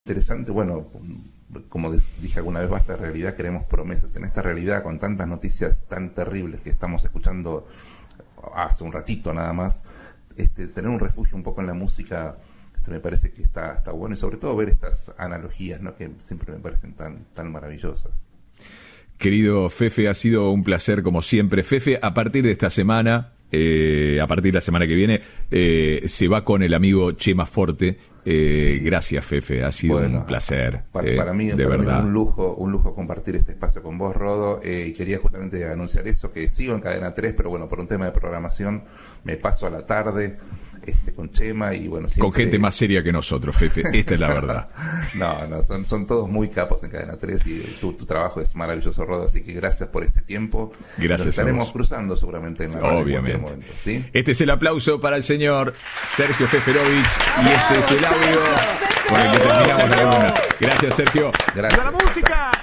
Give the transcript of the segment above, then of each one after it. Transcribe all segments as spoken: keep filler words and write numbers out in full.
interesante. Bueno, como dije alguna vez, basta de realidad, queremos promesas. En esta realidad, con tantas noticias tan terribles que estamos escuchando hace un ratito nada más, este, tener un refugio un poco en la música, este, me parece que está, está bueno, y sobre todo ver estas analogías, ¿no?, que siempre me parecen tan, tan maravillosas. Querido Fefe, ha sido un placer como siempre. Fefe, a partir de esta semana, eh, a partir de la semana que viene, eh, se va con el amigo Chema Forte. Eh, sí. Gracias, Fefe, ha sido bueno, un placer. Para, eh, para mí, de para verdad. mí es un lujo, un lujo compartir este espacio con vos, Rodo. Eh, y quería justamente anunciar eso, que sigo en Cadena tres, pero bueno, por un tema de programación me paso a la tarde. Este, con Chema y bueno, siempre... Con gente más seria que nosotros, Fefe, esta es la verdad. No, no, son, son todos muy capos en Cadena tres y tu, tu trabajo es maravilloso, Rodo, así que gracias por este tiempo. Gracias. Nos estaremos cruzando seguramente en la radio. Obviamente. En momento, ¿sí? Este es el aplauso para el señor Sergio Feferovich y este es el audio con el que terminamos la columna. Gracias, Sergio. Gracias. ¡A la música!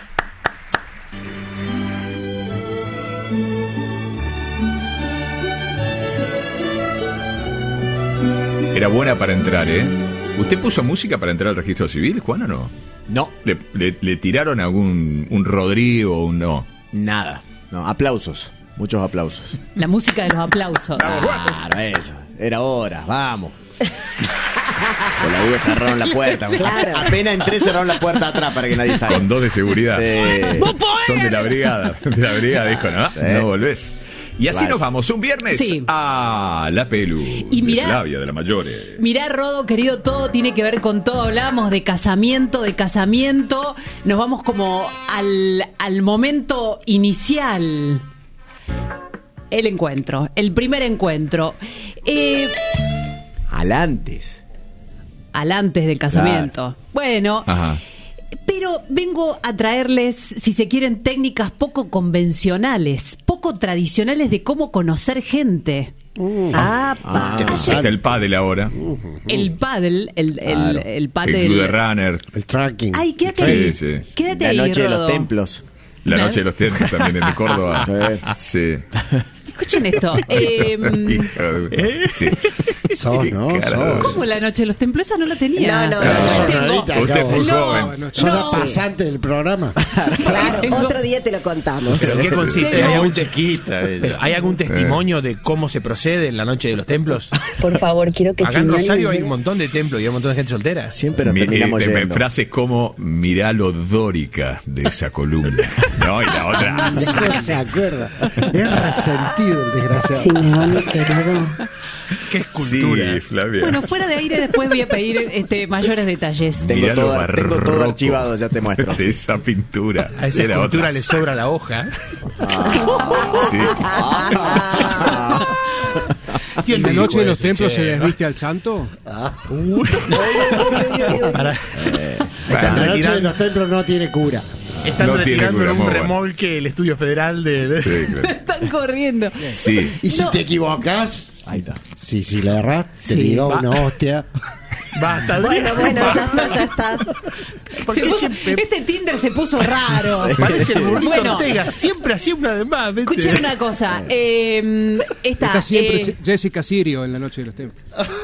Era buena para entrar, ¿eh? ¿Usted puso música para entrar al registro civil, Juan, o no? No. ¿Le, le, le tiraron algún un Rodrigo o un no? Nada. No, aplausos. Muchos aplausos. La música de los aplausos. Claro, eso. Era hora, vamos. Con la vida cerraron la puerta. Claro. Apenas entré, cerraron la puerta atrás para que nadie salga. Con dos de seguridad. Sí. Son de la brigada. De la brigada, dijo, ¿no? Sí. No volvés. Y así Vaya. nos vamos, un viernes Sí. a La Pelu Y mirá- de Flavia, de la Mayore. Mirá, Rodo, querido, todo tiene que ver con todo. Hablábamos de casamiento, de casamiento. Nos vamos como al, al momento inicial. El encuentro, el primer encuentro. Eh, Al antes. al antes del casamiento. Bueno, Ajá. pero vengo a traerles, si se quieren, técnicas poco convencionales, poco tradicionales de cómo conocer gente. Ah, Ah, Está el pádel ahora. El pádel, el, el, Claro. el El pádel. club de runner. El tracking. Ay, quédate Sí, ahí. sí. Quédate La ahí, noche de Rodo. los templos. La Claro. noche de los templos también en Córdoba. Sí. Escuchen esto. eh, Sí. Sos, ¿no? Carajo. Sos. ¿Cómo la noche de los templos? Esa no la tenía. No, no, Pero no, sos Tengo- nuevita, Usted es muy acá, vos. joven. Sos No. la pasante del programa. Claro, Tengo- otro día te lo contamos. ¿Pero qué consiste? Tengo ¿Hay algún, mucha- te- ¿Hay algún testimonio de cómo se procede en la noche de los templos? Por favor, quiero que Acá si en no Rosario hay alguien- un montón de templos y hay un montón de gente soltera. Siempre nos Mi- terminamos eh, yendo. frases como mirá lo dórica de esa columna. No, y la otra. No se acuerda. Es resentido el desgraciado. Si me va mi querido. ¡Qué escultura! Sí, Flavia. Bueno, fuera de aire después voy a pedir este mayores detalles. Tengo Mirá lo todo- tengo todo barroco archivado, ya te muestro. de esa pintura. A esa Era escultura otra. le sobra la hoja. Sí. ¿En la noche de los Ese, templos che, se desviste al santo? Para- La noche de retiran- los templos no tiene cura. Están No tiene retirando cura, en un muy bueno. remolque el estudio federal de... de- Sí, claro. Están corriendo. Sí. Y si No. te equivocas, Ahí está. si, si la erras, te Sí. digo Va. una hostia. Basta, Bueno, Adrián. bueno, ya está, ya está. ¿Por Se qué puso- siempre este Tinder se puso raro. parece el burrito Bueno. Ortega? Siempre hacía una de más, ¿viste? Escuchen una cosa. Eh, esta, Está siempre eh, Jessica Sirio en la noche de los templos.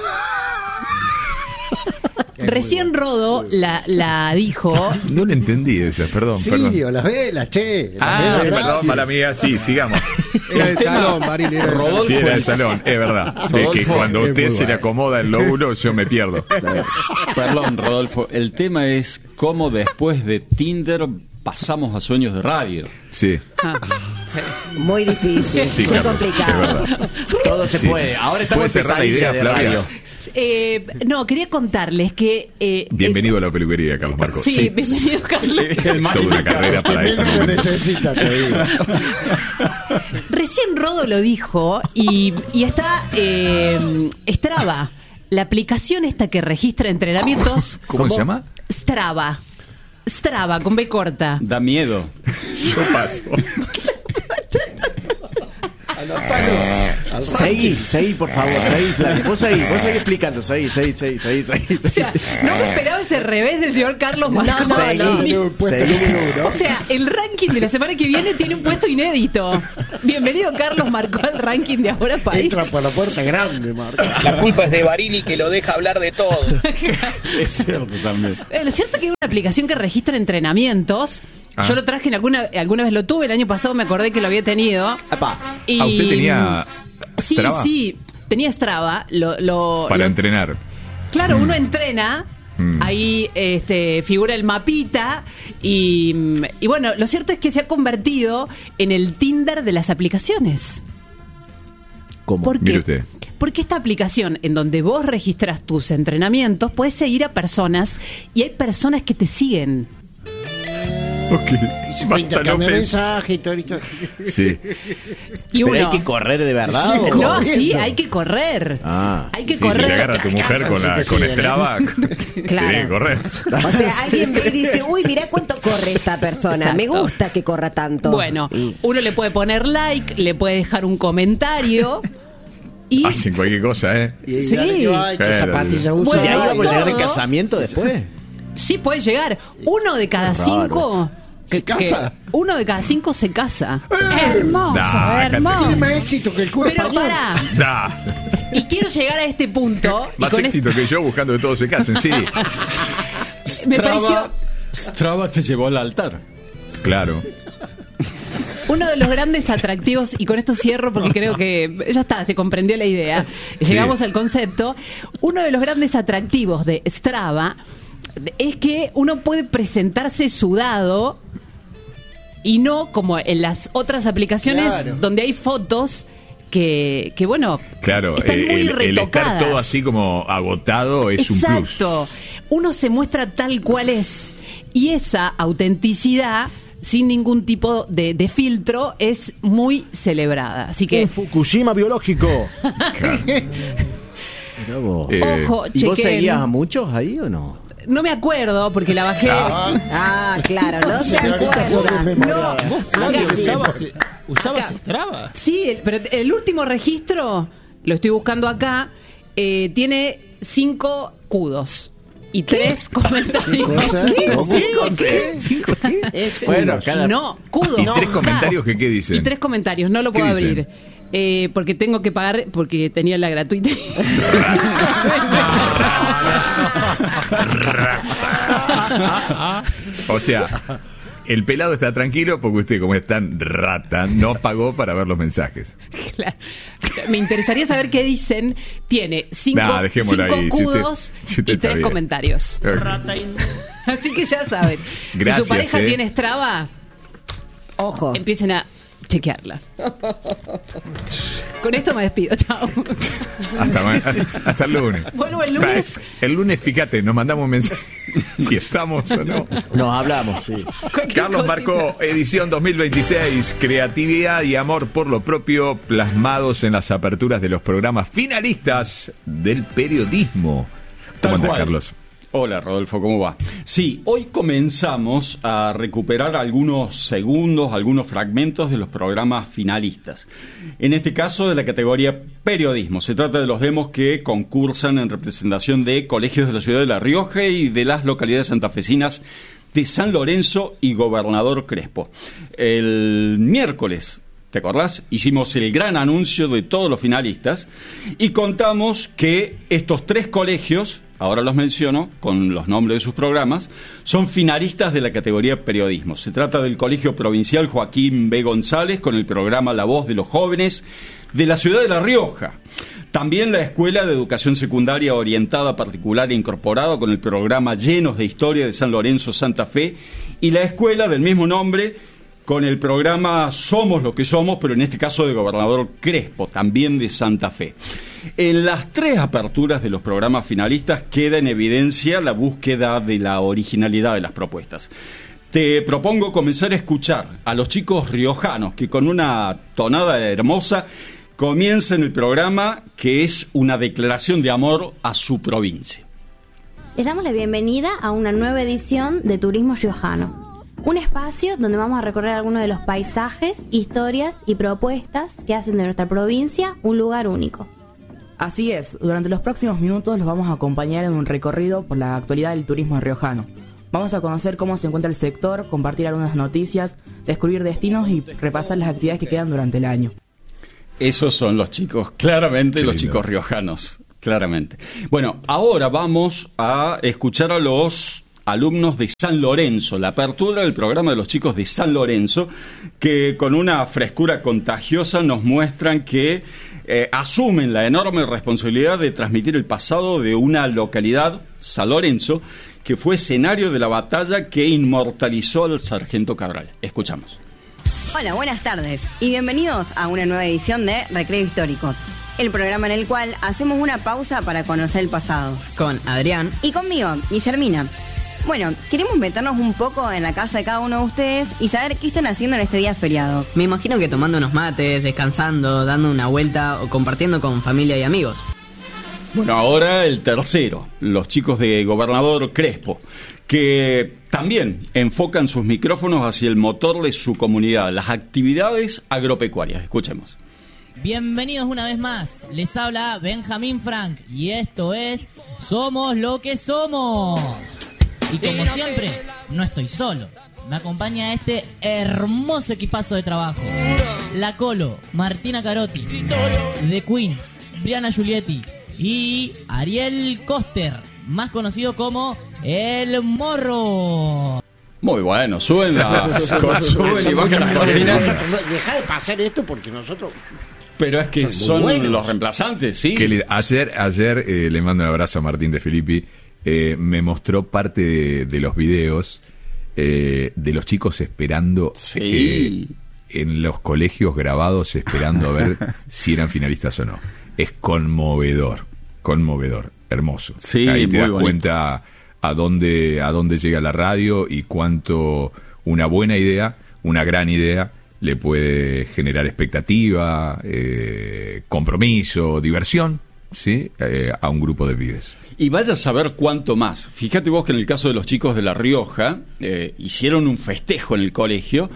recién Rodo la, la dijo. No le entendí esa, perdón, perdón. Sirio, las velas, che. Las Ah, velas perdón, gratis. mala mía, sí, sigamos. Era el salón, Maril. Era el salón. Sí, era el salón, es verdad. Es que cuando Qué usted muy se le bueno. acomoda el lóbulo, yo me pierdo. Perdón, Rodolfo, el tema es cómo después de Tinder pasamos a sueños de radio. Sí. Ah, Muy difícil, Sí, muy Carlos, complicado. es verdad. Todo se Sí. puede. Ahora estamos ¿Puede en cerrar la idea, pesadilla de Flavia? radio. eh, no, quería contarles que. Eh, Bienvenido a la peluquería, Carlos Marcos. Sí, bienvenido, Carlos. Toda una carrera para esta Lo momento. necesita, te digo. Recién Rodo lo dijo y, y está eh, Strava, la aplicación esta que registra entrenamientos. ¿Cómo se llama? Strava. Strava, con B corta. Da miedo. Yo paso. Seguí, seguí, por favor, seguí, Flavio. Vos seguí, vos seguí explicando, seguí, seguí, seguí, seguí, seguí. O sea, no me esperaba ese revés del señor Carlos No, Marconi. no, Seguí, no. seguí. O sea, el ranking de la semana que viene tiene un puesto inédito. Bienvenido, Carlos Marcó, al ranking de Ahora País. Entra por la puerta grande, Marco. La culpa es de Barili, que lo deja hablar de todo. Es cierto también. Eh, Lo cierto es que hay una aplicación que registra entrenamientos. Ah. Yo lo traje en alguna, alguna vez lo tuve, el año pasado me acordé que lo había tenido. Apá. Y, Ah, ¿usted tenía Sí, Strava? sí, tenía Strava. Lo, lo, Para lo- entrenar. Claro, uno entrena, Mm. ahí este, figura el mapita y, y bueno, lo cierto es que se ha convertido en el Tinder de las aplicaciones. ¿Cómo? ¿Por qué? Mire usted. Porque esta aplicación en donde vos registras tus entrenamientos, puedes seguir a personas y hay personas que te siguen. Ok. Se puede intercambiar mensajes y todo esto. Sí. Y ¿Pero uno, hay que correr de verdad? Sí, o- no, corriendo. sí, hay que correr. Ah. hay que Sí, si correr. te agarra tu mujer con, la, Si te con siguen, ¿eh? Strava, Claro. tiene que correr. O sea, alguien ve y dice, uy, mirá cuánto corre esta persona. Me Exacto. gusta que corra tanto. Bueno, Y- uno le puede poner like, le puede dejar un comentario y Hacen cualquier cosa, ¿eh? Y Sí. dale que va, y qué Claro. zapatillas usa. Bueno, ¿Y ahí vamos a llegar al todo. casamiento después? sí puede llegar. Uno de cada Raro. cinco ¿Se casa? uno de cada cinco se casa. Hermoso, Nah, hermoso. Tiene más éxito que el cura Pero español. pará, Nah, y quiero llegar a este punto. y más con éxito que yo buscando que todos se casen, sí. este- me pareció Strava te llevó al altar. Claro. uno de los grandes atractivos, y con esto cierro porque creo que ya está, se comprendió la idea. Llegamos Sí. al concepto. Uno de los grandes atractivos de Strava es que uno puede presentarse sudado y no como en las otras aplicaciones Claro. donde hay fotos que, que bueno, Claro, están eh, muy el, el estar retocadas. todo así como agotado es un plus. Exacto. Uno se muestra tal cual es y esa autenticidad sin ningún tipo de, de filtro es muy celebrada. Así que Un Fukushima biológico. Claro. Mirá vos. Eh, ojo, ¿Y vos chequen. seguías a muchos ahí o no? No me acuerdo porque la bajé. Ah, claro, no se Señorita, son acuerda. desmemoriadas. ¿Vos, Flavio, Acá. usabas, usabas Acá. Strava? Sí, el- pero el último registro, lo estoy buscando acá, eh, tiene cinco kudos y tres comentarios. cosa? ¿Cómo? ¿Cinco qué? ¿Cinco qué? Es Bueno, kudos. cada- No, kudos. ¿Y No, tres acá. comentarios que qué dicen? Y tres comentarios, no lo puedo ¿Qué abrir. dicen? Eh, porque tengo que pagar, porque tenía la gratuita. O sea, el pelado está tranquilo porque usted, como es tan rata, no pagó para ver los mensajes. Claro. Me interesaría saber qué dicen. Tiene cinco, Nah, dejémoslo cinco ahí, si usted- kudos si usted y está tres bien. comentarios. Ok. Así que ya saben. si Gracias, su pareja eh. tiene Strava, Ojo. empiecen a chequearla. Con esto me despido. Chao. Hasta, ma- hasta el lunes. Vuelvo el lunes. El lunes, fíjate, nos mandamos un mensaje si estamos o no. Nos hablamos, sí. Cualquier Carlos cosita. Marcó, edición dos mil veintiséis, creatividad y amor por lo propio plasmados en las aperturas de los programas finalistas del periodismo. ¿Cómo Tal anda, cual. Carlos? Hola Rodolfo, ¿cómo va? Sí, hoy comenzamos a recuperar algunos segundos, algunos fragmentos de los programas finalistas. En este caso de la categoría periodismo. Se trata de los demos que concursan en representación de colegios de la ciudad de La Rioja y de las localidades santafesinas de San Lorenzo y Gobernador Crespo. El miércoles, ¿te acordás? Hicimos el gran anuncio de todos los finalistas y contamos que estos tres colegios, ahora los menciono con los nombres de sus programas, son finalistas de la categoría periodismo. Se trata del Colegio Provincial Joaquín B. González con el programa La Voz de los Jóvenes de la ciudad de La Rioja. También la Escuela de Educación Secundaria Orientada Particular e Incorporada con el programa Llenos de Historia de San Lorenzo Santa Fe y la Escuela del mismo nombre con el programa Somos lo que somos, pero en este caso de Gobernador Crespo, también de Santa Fe. En las tres aperturas de los programas finalistas queda en evidencia la búsqueda de la originalidad de las propuestas. Te propongo comenzar a escuchar a los chicos riojanos que con una tonada hermosa comienzan el programa que es una declaración de amor a su provincia. Les damos la bienvenida a una nueva edición de Turismo Riojano. Un espacio donde vamos a recorrer algunos de los paisajes, historias y propuestas que hacen de nuestra provincia un lugar único. Así es, durante los próximos minutos los vamos a acompañar en un recorrido por la actualidad del turismo riojano. Vamos a conocer cómo se encuentra el sector, compartir algunas noticias, descubrir destinos y repasar las actividades que quedan durante el año. Esos son los chicos, claramente los chicos riojanos, claramente. Bueno, ahora vamos a escuchar a los alumnos de San Lorenzo, la apertura del programa de los chicos de San Lorenzo, que con una frescura contagiosa nos muestran que eh, asumen la enorme responsabilidad de transmitir el pasado de una localidad, San Lorenzo, que fue escenario de la batalla que inmortalizó al sargento Cabral. Escuchamos. Hola, buenas tardes y bienvenidos a una nueva edición de Recreo Histórico, el programa en el cual hacemos una pausa para conocer el pasado. Con Adrián. Y conmigo, Guillermina. Bueno, queremos meternos un poco en la casa de cada uno de ustedes y saber qué están haciendo en este día feriado. Me imagino que tomando unos mates, descansando, dando una vuelta o compartiendo con familia y amigos. Bueno, ahora el tercero, los chicos de Gobernador Crespo, que también enfocan sus micrófonos hacia el motor de su comunidad, las actividades agropecuarias. Escuchemos. Bienvenidos una vez más, les habla Benjamín Frank y esto es Somos lo que somos. Y como siempre, no estoy solo, me acompaña este hermoso equipazo de trabajo. La Colo, Martina Carotti, The Queen, Briana Giulietti y Ariel Coster, más conocido como El Morro. Muy bueno, suben las suben y bajan las cortinas. Deja de pasar esto porque nosotros... Pero es que son, son buenos. Los reemplazantes, ¿sí? Que le, ayer ayer eh, le mando un abrazo a Martín de Filippi. Eh, me mostró parte de, de los videos eh, de los chicos esperando sí. eh, en los colegios grabados, esperando a ver si eran finalistas o no. Es conmovedor, conmovedor, hermoso. Sí, ahí te muy das bonito. cuenta a dónde, a dónde llega la radio y cuánto una buena idea, una gran idea, le puede generar expectativa, eh, compromiso, diversión, ¿sí? Eh, a un grupo de pibes. Y vaya a saber cuánto más. Fíjate vos que en el caso de los chicos de La Rioja, eh, hicieron un festejo en el colegio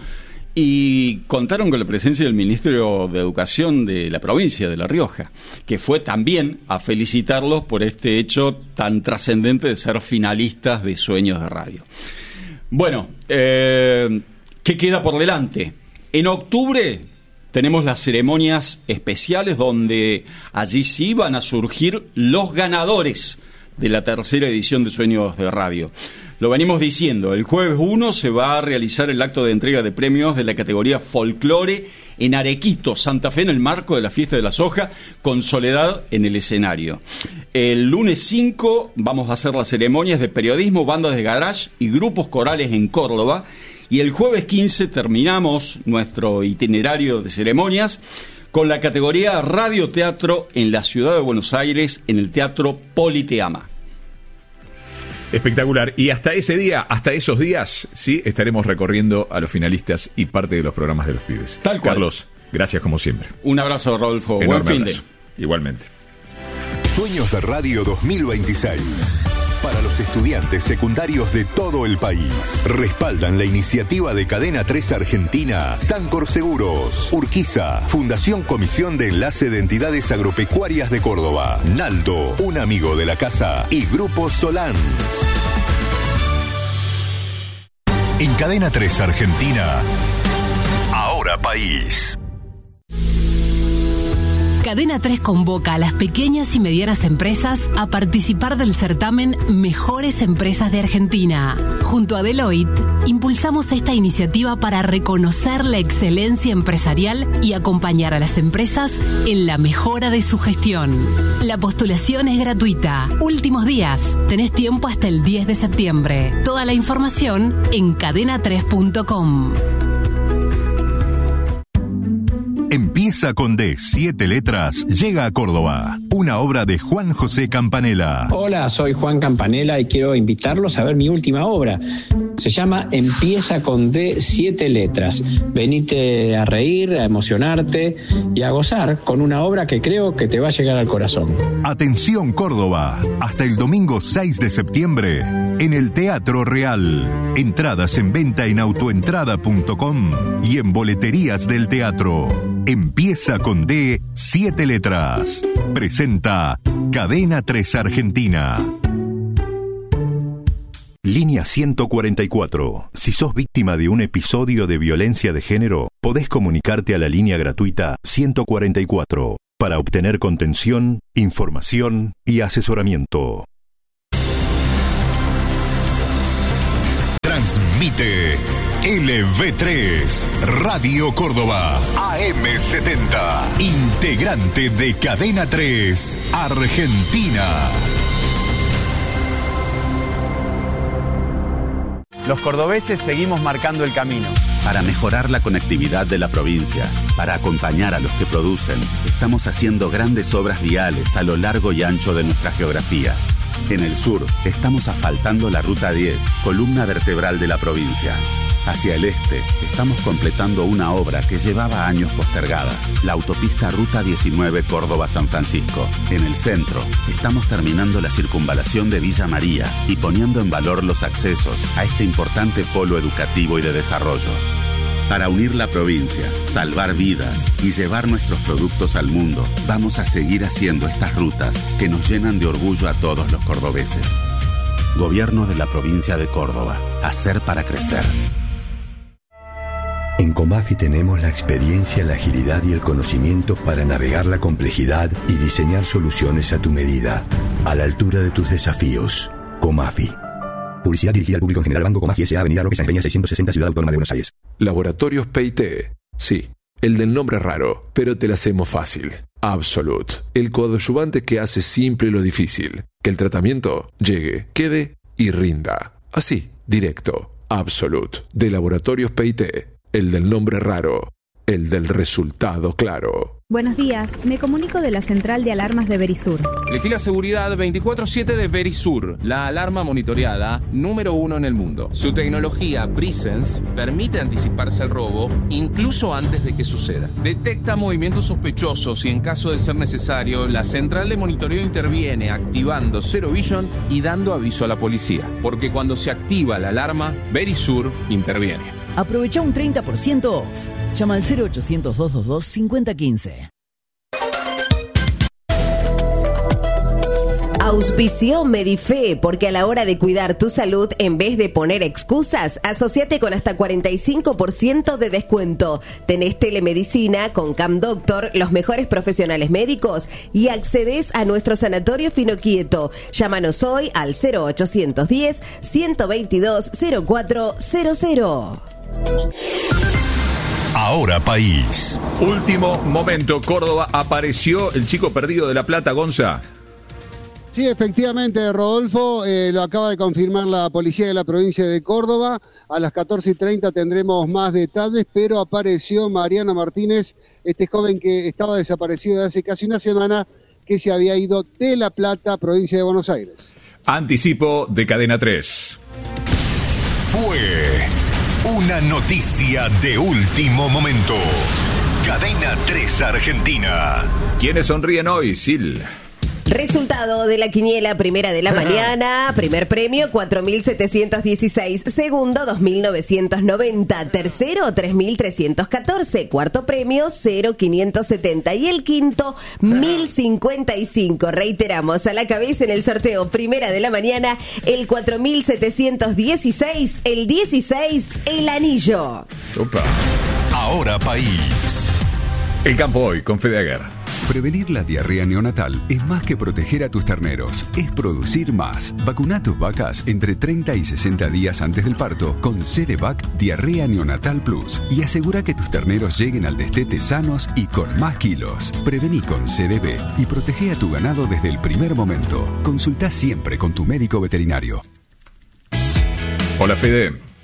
y contaron con la presencia del Ministerio de Educación de la provincia de La Rioja, que fue también a felicitarlos por este hecho tan trascendente de ser finalistas de Sueños de Radio. Bueno, eh, ¿qué queda por delante? En octubre tenemos las ceremonias especiales donde allí sí van a surgir los ganadores de la tercera edición de Sueños de Radio. Lo venimos diciendo, el jueves uno se va a realizar el acto de entrega de premios de la categoría Folclore en Arequito, Santa Fe, en el marco de la Fiesta de la Soja, con Soledad en el escenario. El lunes cinco vamos a hacer las ceremonias de periodismo, bandas de garage y grupos corales en Córdoba. Y el jueves quince terminamos nuestro itinerario de ceremonias con la categoría radioteatro en la ciudad de Buenos Aires, en el Teatro Politeama. Espectacular. Y hasta ese día, hasta esos días, sí, estaremos recorriendo a los finalistas y parte de los programas de los pibes. Tal cual. Carlos, gracias como siempre. Un abrazo, Rodolfo. Enorme Buen fin abrazo. De. Igualmente. Sueños de Radio dos mil veintiséis. Para los estudiantes secundarios de todo el país. Respaldan la iniciativa de Cadena tres Argentina, Sancor Seguros, Urquiza, Fundación Comisión de Enlace de Entidades Agropecuarias de Córdoba, Naldo, un amigo de la casa y Grupo Solans. En Cadena tres Argentina, Ahora País. Cadena tres convoca a las pequeñas y medianas empresas a participar del certamen Mejores Empresas de Argentina. Junto a Deloitte, impulsamos esta iniciativa para reconocer la excelencia empresarial y acompañar a las empresas en la mejora de su gestión. La postulación es gratuita. Últimos días. Tenés tiempo hasta el diez de septiembre. Toda la información en cadena tres punto com. Empieza con D, siete letras, llega a Córdoba. Una obra de Juan José Campanella. Hola, soy Juan Campanella y quiero invitarlos a ver mi última obra. Se llama Empieza con D, siete letras. Venite a reír, a emocionarte y a gozar con una obra que creo que te va a llegar al corazón. Atención Córdoba, hasta el domingo seis de septiembre en el Teatro Real. Entradas en venta en autoentrada punto com y en boleterías del teatro. Empieza con D, siete letras. Presenta Cadena tres Argentina. Línea ciento cuarenta y cuatro. Si sos víctima de un episodio de violencia de género, podés comunicarte a la línea gratuita ciento cuarenta y cuatro para obtener contención, información y asesoramiento. Transmite L V tres, Radio Córdoba, A M setenta, integrante de Cadena tres, Argentina. Los cordobeses seguimos marcando el camino. Para mejorar la conectividad de la provincia, para acompañar a los que producen, estamos haciendo grandes obras viales a lo largo y ancho de nuestra geografía. En el sur, estamos asfaltando la Ruta diez, columna vertebral de la provincia. Hacia el este, estamos completando una obra que llevaba años postergada, la autopista Ruta diecinueve Córdoba-San Francisco. En el centro, estamos terminando la circunvalación de Villa María y poniendo en valor los accesos a este importante polo educativo y de desarrollo. Para unir la provincia, salvar vidas y llevar nuestros productos al mundo, vamos a seguir haciendo estas rutas que nos llenan de orgullo a todos los cordobeses. Gobierno de la provincia de Córdoba. Hacer para crecer. En Comafi tenemos la experiencia, la agilidad y el conocimiento para navegar la complejidad y diseñar soluciones a tu medida, a la altura de tus desafíos. Comafi. Publicidad dirigida al público en general. Banco Comafi S A. Avenida Roque San Peña seiscientos sesenta, Ciudad Autónoma de Buenos Aires. Laboratorios P I T. Sí, el del nombre raro, pero te la hacemos fácil. Absolute. El coadyuvante que hace simple lo difícil. Que el tratamiento llegue, quede y rinda. Así, directo. Absolute. De Laboratorios P I T. El del nombre raro, el del resultado claro. Buenos días, me comunico de la central de alarmas de Verisur. Elegí la seguridad veinticuatro siete de Verisur, la alarma monitoreada número uno en el mundo. Su tecnología Presence permite anticiparse al robo incluso antes de que suceda. Detecta movimientos sospechosos y en caso de ser necesario, la central de monitoreo interviene activando Zero Vision y dando aviso a la policía. Porque cuando se activa la alarma, Verisur interviene. Aprovecha un treinta por ciento off. Llama al cero ochocientos, doscientos veintidós, cincuenta quince. Auspició Medife, porque a la hora de cuidar tu salud, en vez de poner excusas, asociate con hasta cuarenta y cinco por ciento de descuento. Tenés telemedicina con Cam Doctor, los mejores profesionales médicos y accedes a nuestro sanatorio Finoquieto. Llámanos hoy al cero ochocientos diez, ciento veintidós, cero cuatro cero cero. Ahora País. Último momento, Córdoba, apareció el chico perdido de La Plata, Gonza. Sí, efectivamente, Rodolfo, eh, lo acaba de confirmar la policía de la provincia de Córdoba. A las catorce y treinta tendremos más detalles, pero apareció Mariano Martínez, este joven que estaba desaparecido desde hace casi una semana, que se había ido de La Plata, provincia de Buenos Aires. Anticipo de Cadena tres. Fue una noticia de último momento. Cadena tres Argentina. ¿Quiénes sonríen hoy, Sil? Resultado de la quiniela primera de la mañana. Primer premio cuatro mil setecientos dieciséis. Segundo dos mil novecientos noventa. Tercero tres mil trescientos catorce. Cuarto premio cero mil quinientos setenta. Y el quinto mil cincuenta y cinco. Reiteramos, a la cabeza en el sorteo primera de la mañana el cuatro mil setecientos dieciséis. El dieciséis, el anillo. Opa. Ahora País. El campo hoy con Fede Aguer. Prevenir la diarrea neonatal es más que proteger a tus terneros, es producir más. Vacuna tus vacas entre treinta y sesenta días antes del parto con Cerevac Diarrea Neonatal Plus y asegura que tus terneros lleguen al destete sanos y con más kilos. Prevení con C D B y protege a tu ganado desde el primer momento. Consulta siempre con tu médico veterinario. Hola, Fede.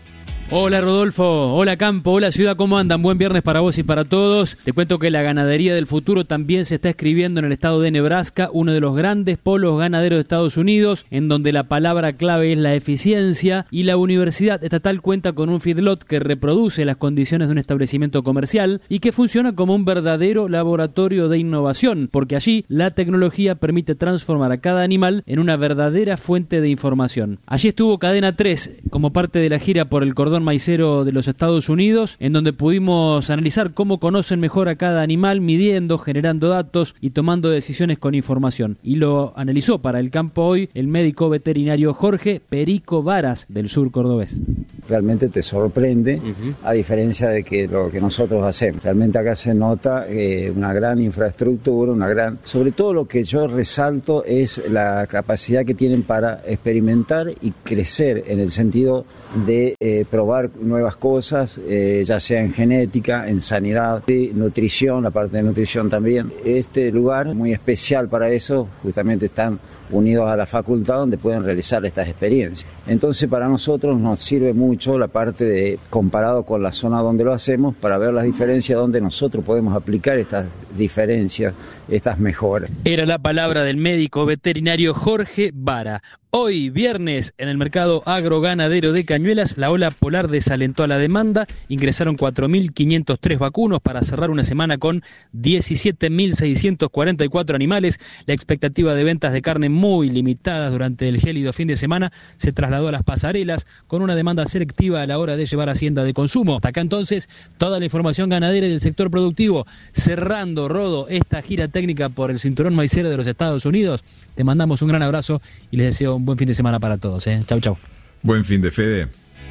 Hola Rodolfo, hola Campo, hola Ciudad, ¿cómo andan? Buen viernes para vos y para todos. Te cuento que la ganadería del futuro también se está escribiendo en el estado de Nebraska, uno de los grandes polos ganaderos de Estados Unidos, en donde la palabra clave es la eficiencia, y la Universidad Estatal cuenta con un feedlot que reproduce las condiciones de un establecimiento comercial y que funciona como un verdadero laboratorio de innovación, porque allí la tecnología permite transformar a cada animal en una verdadera fuente de información. Allí estuvo Cadena tres como parte de la gira por el cordón maicero de los Estados Unidos, en donde pudimos analizar cómo conocen mejor a cada animal, midiendo, generando datos y tomando decisiones con información. Y lo analizó para El Campo Hoy el médico veterinario Jorge Perico Varas, del sur cordobés. Realmente te sorprende, uh-huh. a diferencia de que lo que nosotros hacemos. Realmente acá se nota eh, una gran infraestructura, una gran... Sobre todo lo que yo resalto es la capacidad que tienen para experimentar y crecer en el sentido de eh, probar nuevas cosas, eh, ya sea en genética, en sanidad, de nutrición, la parte de nutrición también. Este lugar muy especial para eso, justamente están unidos a la facultad donde pueden realizar estas experiencias. Entonces para nosotros nos sirve mucho la parte de, comparado con la zona donde lo hacemos, para ver las diferencias donde nosotros podemos aplicar estas diferencias, estas mejoras. Era la palabra del médico veterinario Jorge Vara. Hoy, viernes, en el mercado agroganadero de Cañuelas, la ola polar desalentó a la demanda. Ingresaron cuatro mil quinientos tres vacunos para cerrar una semana con diecisiete mil seiscientos cuarenta y cuatro animales. La expectativa de ventas de carne muy limitadas durante el gélido fin de semana se trasladó a las pasarelas con una demanda selectiva a la hora de llevar hacienda de consumo. Hasta acá entonces toda la información ganadera y del sector productivo. Cerrando, Rodo, esta gira técnica por el cinturón maicero de los Estados Unidos. Te mandamos un gran abrazo y les deseo un buen fin de semana para todos. ¿eh? Chau, chau. Buen fin de Fede.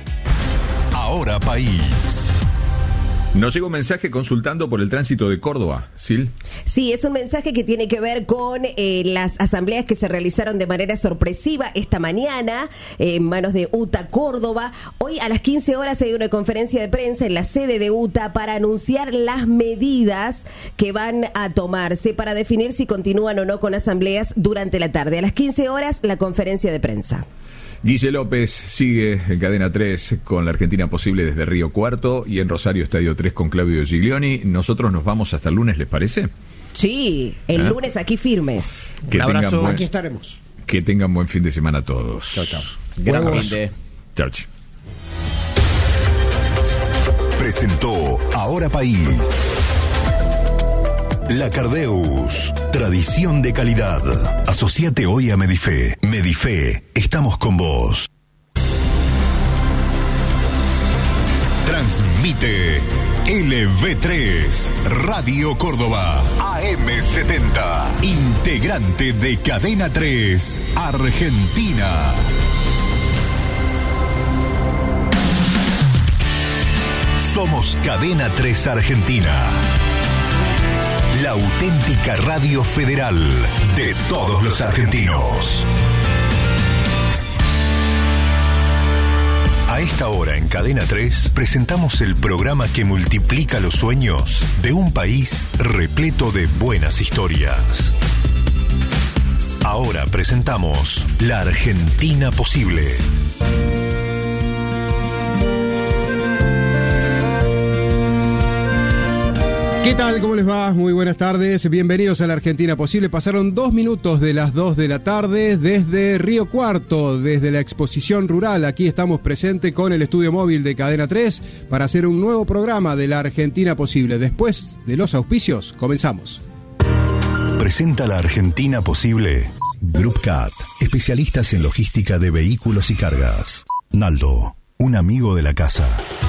Ahora País. Nos llegó un mensaje consultando por el tránsito de Córdoba, ¿Sil? Sí, es un mensaje que tiene que ver con eh, las asambleas que se realizaron de manera sorpresiva esta mañana eh, en manos de U T A Córdoba. Hoy a las quince horas hay una conferencia de prensa en la sede de U T A para anunciar las medidas que van a tomarse para definir si continúan o no con asambleas durante la tarde. A las quince horas la conferencia de prensa. Guille López sigue en Cadena tres con la Argentina Posible desde Río Cuarto y en Rosario Estadio tres con Claudio Giglioni. Nosotros nos vamos hasta el lunes, ¿les parece? Sí, el ¿Eh? lunes aquí firmes. Que un abrazo, buen, aquí estaremos. Que tengan buen fin de semana todos. Chao, chao. Gran abrazo. Chao, chao. Presentó Ahora País. La Cardeus, tradición de calidad. Asociate hoy a Medife. Medife, estamos con vos. Transmite L V tres, Radio Córdoba, A M setenta, integrante de Cadena tres, Argentina. Somos Cadena tres Argentina. La auténtica radio federal de todos los argentinos. A esta hora en Cadena tres presentamos el programa que multiplica los sueños de un país repleto de buenas historias. Ahora presentamos La Argentina Posible. ¿Qué tal? ¿Cómo les va? Muy buenas tardes. Bienvenidos a La Argentina Posible. Pasaron dos minutos de las dos de la tarde desde Río Cuarto, desde la exposición rural. Aquí estamos presentes con el estudio móvil de Cadena tres para hacer un nuevo programa de La Argentina Posible. Después de los auspicios, comenzamos. Presenta La Argentina Posible. Group Cat, especialistas en logística de vehículos y cargas. Naldo, un amigo de la casa.